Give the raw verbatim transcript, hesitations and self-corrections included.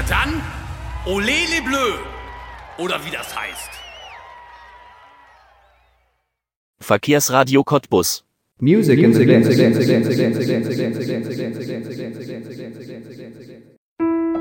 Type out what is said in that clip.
Na dann, Olé les Bleus. Oder wie das heißt. Verkehrsradio Cottbus. Music in the